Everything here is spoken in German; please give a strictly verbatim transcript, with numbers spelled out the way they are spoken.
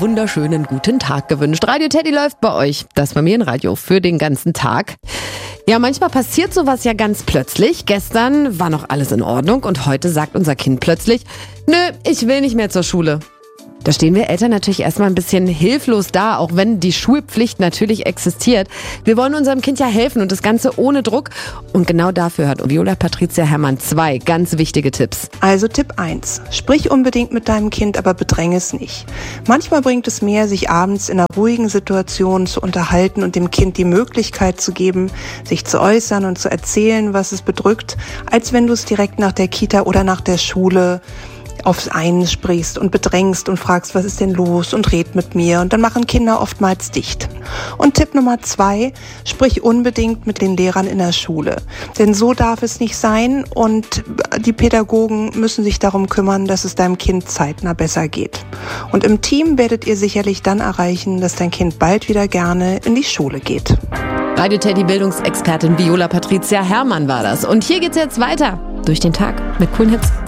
wunderschönen guten Tag gewünscht. Radio Teddy läuft bei euch, das Familienradio für den ganzen Tag. Ja, manchmal passiert sowas ja ganz plötzlich. Gestern war noch alles in Ordnung und heute sagt unser Kind plötzlich, nö, ich will nicht mehr zur Schule. Da stehen wir Eltern natürlich erstmal ein bisschen hilflos da, auch wenn die Schulpflicht natürlich existiert. Wir wollen unserem Kind ja helfen und das Ganze ohne Druck. Und genau dafür hat Viola Patricia Herrmann zwei ganz wichtige Tipps. Also Tipp eins. Sprich unbedingt mit deinem Kind, aber bedränge es nicht. Manchmal bringt es mehr, sich abends in einer ruhigen Situation zu unterhalten und dem Kind die Möglichkeit zu geben, sich zu äußern und zu erzählen, was es bedrückt, als wenn du es direkt nach der Kita oder nach der Schule aufs einen sprichst und bedrängst und fragst, was ist denn los und red mit mir. Und dann machen Kinder oftmals dicht. Und Tipp Nummer zwei, sprich unbedingt mit den Lehrern in der Schule. Denn so darf es nicht sein und die Pädagogen müssen sich darum kümmern, dass es deinem Kind zeitnah besser geht. Und im Team werdet ihr sicherlich dann erreichen, dass dein Kind bald wieder gerne in die Schule geht. Radio Teddy Bildungsexpertin Viola Patricia Herrmann war das. Und hier geht's jetzt weiter durch den Tag mit coolen Hits.